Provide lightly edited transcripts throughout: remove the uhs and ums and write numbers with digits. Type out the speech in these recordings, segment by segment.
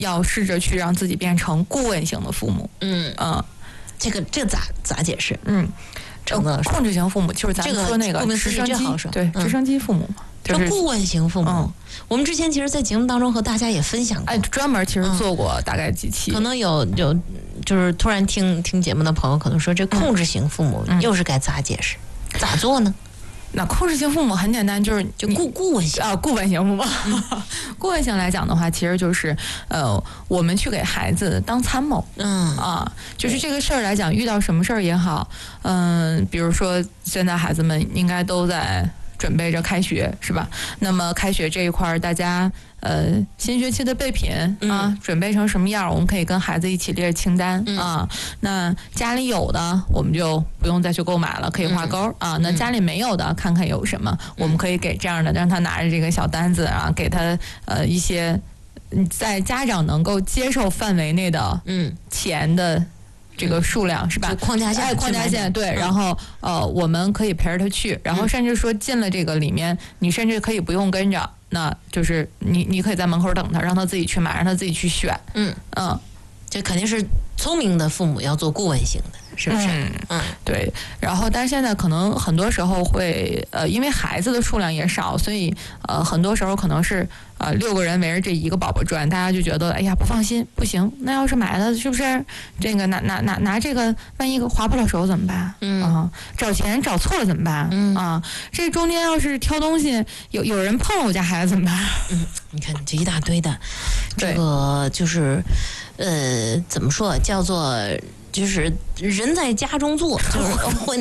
要试着去让自己变成顾问型的父母。 这咋解释？ 控制型父母就是咱们说那个直升机，对，直升机父母嘛。 就是顾问型父母，我们之前其实，在节目当中和大家也分享过， 专门其实做过大概几期。 可能有就是突然听节目的朋友可能说，这控制型父母又是该咋解释？咋做呢？ 那控制型父母很简单，就是顾问型顾问型父母。顾问型来讲的话，其实就是我们去给孩子当参谋。就是这个事儿来讲，遇到什么事儿也好，比如说现在孩子们应该都在准备着开学，是吧？那么开学这一块，大家新学期的备品准备成什么样，我们可以跟孩子一起列清单那家里有的，我们就不用再去购买了，可以画勾那家里没有的，看看有什么，我们可以给这样的，让他拿着这个小单子给他一些在家长能够接受范围内的钱的这个数量，是吧？ 框架线对，然后我们可以陪着他去，然后甚至说进了这个里面，你甚至可以不用跟着，那就是你可以在门口等他，让他自己去买，让他自己去选。 这肯定是聪明的父母要做顾问型的，是不是？ 对。然后，但是现在可能很多时候会因为孩子的数量也少，所以很多时候可能是6个人围着这一个宝宝转，大家就觉得哎呀不放心，不行。那要是买了，是不是这个拿这个，万一划不了手怎么办？找钱找错了怎么办？这中间要是挑东西，有人碰了我家孩子怎么办？ 你看这一大堆的，这个就是怎么说叫做？就是人在家中坐，就是会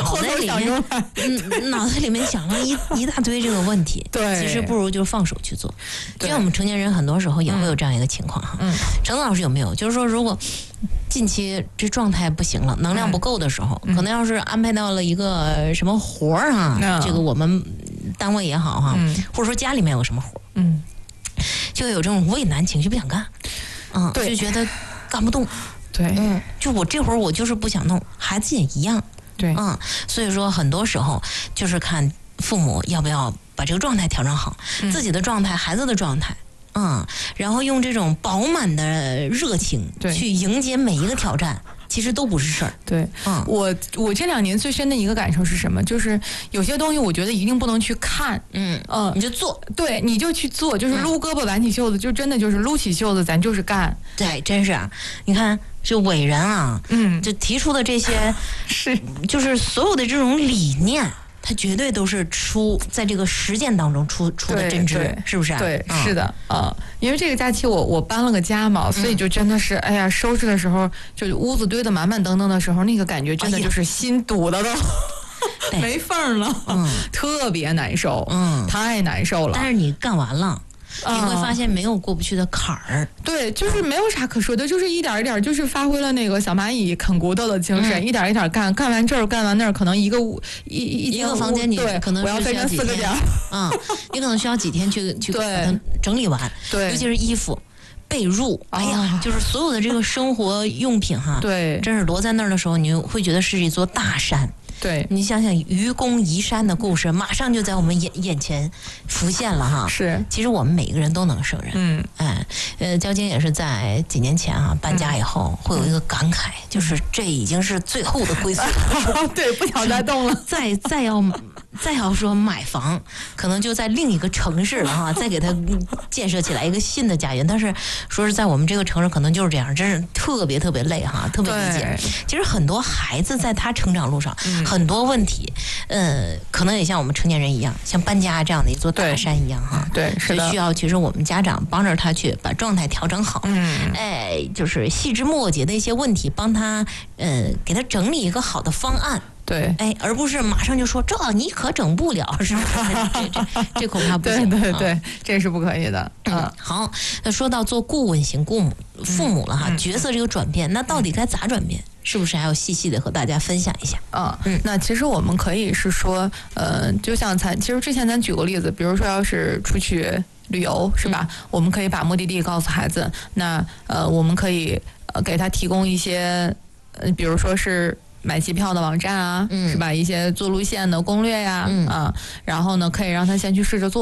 脑袋里面想了一大堆这个问题。 对， 其实不如就放手去做。就像我们成年人很多时候也会有这样一个情况哈。程子老师有没有？就是说，如果近期这状态不行了，能量不够的时候，可能要是安排到了一个什么活儿这个我们单位也好哈，或者说家里面有什么活儿，就有这种畏难情绪，不想干，就觉得干不动。 对， 就我这会儿我就是不想弄，孩子也一样。 对， 所以说很多时候就是看父母要不要把这个状态调整好，自己的状态、孩子的状态，然后用这种饱满的热情去迎接每一个挑战。其实都不是事儿。 对，我这2年最深的一个感受是什么？就是有些东西我觉得一定不能去看， 你就做， 对，你就去做，就是撸胳膊挽起袖子，就真的就是撸起袖子，咱就是干。 对，真是啊，你看这伟人啊，就提出的这些就是所有的这种理念。它绝对都是在这个实践当中出的真知，是不是？ 对，是的，因为这个假期我搬了个家嘛，所以就真的是，哎呀，收拾的时候，就屋子堆得满满当当的时候，那个感觉真的就是心堵的都没缝了，特别难受，太难受了。 但是你干完了。你会发现没有过不去的坎儿， 对，就是没有啥可说的，就是一点一点，就是发挥了那个小蚂蚁啃骨头的精神，一点一点干完这儿，干完那儿，可能一个房间你可能我要分成4个点， 你可能需要几天去把它整理完， 对， 尤其是衣服。被褥，哎呀，就是所有的这个生活用品哈， 对， 真是摞在那儿的时候，你会觉得是一座大山。 对， 你想想愚公移山的故事，马上就在我们眼前浮现了哈。 是， 其实我们每个人都能胜任。交警也是在几年前搬家以后，会有一个感慨，就是这已经是最后的归宿了。 对，不想再动了。 再要说买房，可能就在另一个城市了哈，再给他建设起来一个新的家园。但是说是在我们这个城市，可能就是这样，真是特别特别累哈，特别理解。其实很多孩子在他成长路上，很多问题，可能也像我们成年人一样，像搬家这样的一座大山一样哈。 对，是的。 需要其实我们家长帮着他去把状态调整好。就是细枝末节的一些问题，帮他给他整理一个好的方案。 对， 而不是马上就说这你可整不了，是不是？这恐怕不行。 对，这是不可以的。 好，那说到做顾问型父母了哈，角色这个转变，那到底该咋转变？是不是还要细细的和大家分享一下？ 那其实我们可以是说，就像其实之前咱举过例子，比如说要是出去旅游，是吧？我们可以把目的地告诉孩子，那我们可以给他提供一些，比如说是买机票的网站啊，是吧？一些做路线的攻略呀，然后呢，可以让他先去试着做。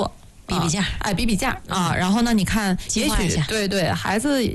比比价， 比比价啊。然后呢，你看，也许对孩子